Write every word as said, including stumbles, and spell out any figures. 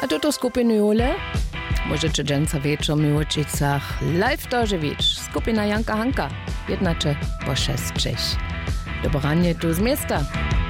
A tuto skupinu Jule możecie dżęca wieczorem w Łučicach live dożywić. Skupina Janka Hanka, jednacze po sześć. Dobranie tu z miasta.